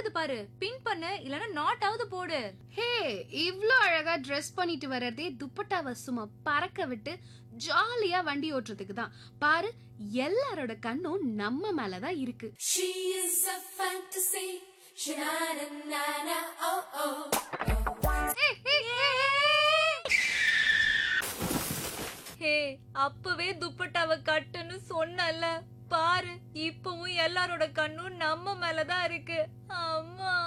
வருது பாரு, பின் பண்ணு, இல்லனா நாட் ஆவது போடு. ஹே, இவ்ளோ அழகா ட்ரெஸ் பண்ணிட்டு வர்றதே துப்பட்டாவை சும்மா பறக்க விட்டு ஜாலியா வண்டி ஓட்டுறதுக்கு தான். பாரு, எல்லாரோட கண்ணும் நம்ம மேலதான் இருக்கு. She is a fantasy. Sha-na-na-na-na, oh oh. ஹே, அப்பவே துப்பட்டாவை கட்டுன்னு சொன்னல, பாரு இப்பவும் எல்லாரோட கண்ணும் நம்ம மேலதான் இருக்கு. அம்மா.